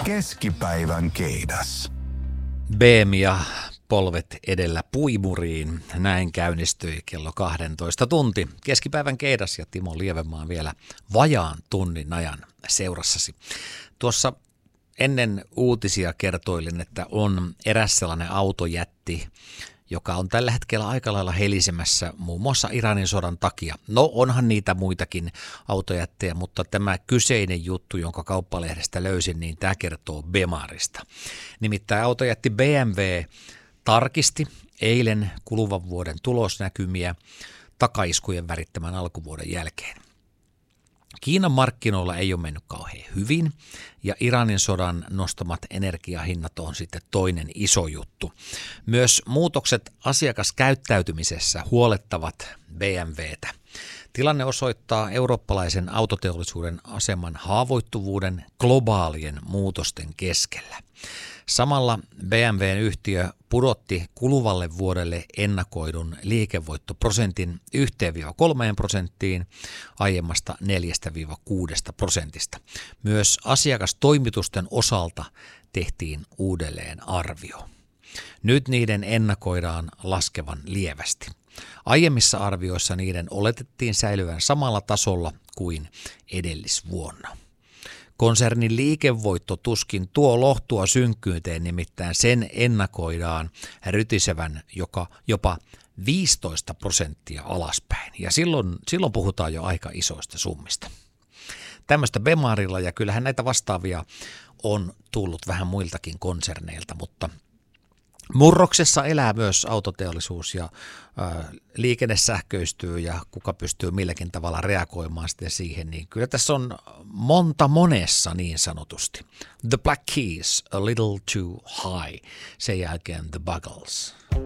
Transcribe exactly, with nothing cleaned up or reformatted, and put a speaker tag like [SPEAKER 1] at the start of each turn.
[SPEAKER 1] Keskipäivän keidas.
[SPEAKER 2] B M ja polvet edellä puimuriin. Näin käynnistyi kello kaksitoista tunti. Keskipäivän keidas ja Timo Lievenmaa vielä vajaan tunnin ajan seurassasi. Tuossa ennen uutisia kertoilin, että on eräs sellainen autojätti, joka on tällä hetkellä aika lailla helisemässä muun muassa Iranin sodan takia. No onhan niitä muitakin autojättejä, mutta tämä kyseinen juttu, jonka Kauppalehdestä löysin, niin tämä kertoo Bemarista. Nimittäin autojätti B M W tarkisti eilen kuluvan vuoden tulosnäkymiä takaiskujen värittämän alkuvuoden jälkeen. Kiinan markkinoilla ei ole mennyt kauhean hyvin ja Iranin sodan nostamat energiahinnat on sitten toinen iso juttu. Myös muutokset asiakaskäyttäytymisessä huolettavat B M W:tä. Tilanne osoittaa eurooppalaisen autoteollisuuden aseman haavoittuvuuden globaalien muutosten keskellä. Samalla B M W:n yhtiö pudotti kuluvalle vuodelle ennakoidun liikevoittoprosentin yhteen kolmeen prosenttiin aiemmasta neljästä kuuteen prosentista. Myös asiakastoimitusten osalta tehtiin uudelleen arvio. Nyt niiden ennakoidaan laskevan lievästi. Aiemmissa arvioissa niiden oletettiin säilyvän samalla tasolla kuin edellisvuonna. Konsernin liikevoitto tuskin tuo lohtua synkkyyteen, nimittäin sen ennakoidaan rytisevän joka, jopa viisitoista prosenttia alaspäin. Ja silloin, silloin puhutaan jo aika isoista summista. Tämmöistä Bemarilla, ja kyllähän näitä vastaavia on tullut vähän muiltakin konserneilta, mutta murroksessa elää myös autoteollisuus ja ä, liikenne sähköistyy ja kuka pystyy milläkin tavalla reagoimaan sitten siihen, niin kyllä tässä on monta monessa niin sanotusti. The Black Keys, A Little Too High, sen jälkeen The Buggles.